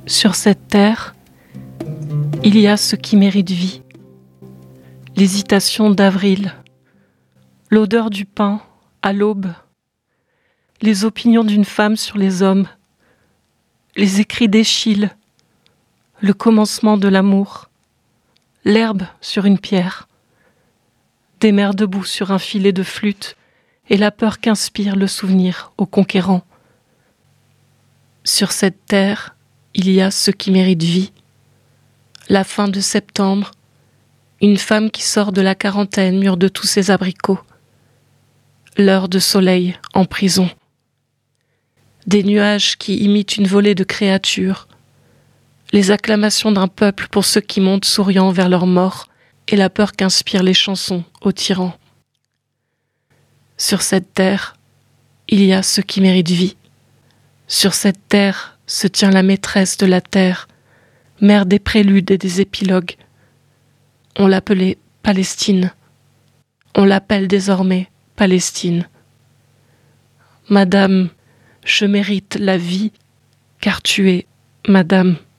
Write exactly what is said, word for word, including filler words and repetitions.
Sur cette terre, il y a ce qui mérite vie. L'hésitation d'avril, l'odeur du pain à l'aube, les opinions d'une femme sur les hommes, les écrits d'Échille, le commencement de l'amour, l'herbe sur une pierre, des mères debout sur un filet de flûte et la peur qu'inspire le souvenir aux conquérants. Sur cette terre, il y a ce qui mérite vie. La fin de septembre, une femme qui sort de la quarantaine mûre de tous ses abricots. L'heure de soleil en prison. Des nuages qui imitent une volée de créatures. Les acclamations d'un peuple pour ceux qui montent souriant vers leur mort et la peur qu'inspirent les chansons aux tyrans. Sur cette terre, il y a ce qui mérite vie. Sur cette terre se tient la maîtresse de la terre, mère des préludes et des épilogues. On l'appelait Palestine. On l'appelle désormais Palestine. Madame, je mérite la vie, car tu es Madame.